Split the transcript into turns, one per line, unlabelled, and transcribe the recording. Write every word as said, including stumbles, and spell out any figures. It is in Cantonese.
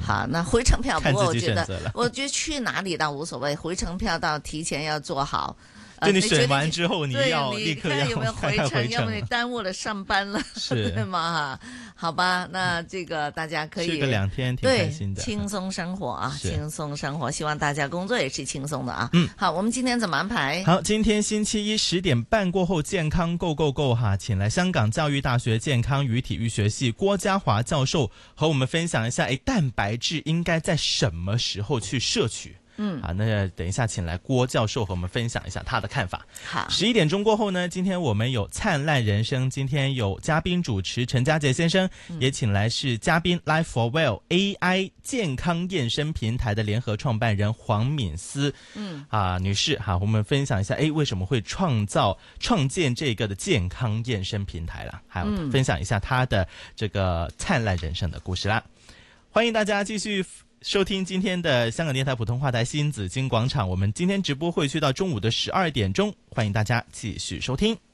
好，那回程票不过我觉得，
得
我覺得去哪裡倒無所謂，回程票倒提前要做好。
就你選完之後，你要
對
立刻要
你看有沒有回程，
回程
要不你耽誤了上班了，
是
對嗎？好吧，那這個大家可以
去個兩天，挺開心的，
輕鬆生活啊，
是
輕鬆生活，希望大家工作也是輕鬆的啊。
嗯，
好，我們今天怎麼安排？
好，今天星期一十點半過後，健康 Go Go Go 哈，請來香港教育大學健康與體育學系郭家華教授和我們分享一下，誒，蛋白質應該在什麼時候去攝取？嗯，好，那等一下請來郭教授和我們分享一下他的看法。
好，
十一點鐘過後呢，今天我們有燦爛人生，今天有嘉賓主持陳家傑先生，嗯、也請來是嘉賓 Life for Well A I 健康驗身平台的聯合創辦人黃敏思，嗯啊女士，好，我們分享一下，誒，為什麼會創造創建這個的健康驗身平台啦？還有、嗯、分享一下他的這個燦爛人生的故事啦。歡迎大家繼續收聽今天的香港電台普通話台新紫荊廣場，我們今天直播會去到中午的十二點鐘，歡迎大家繼續收聽。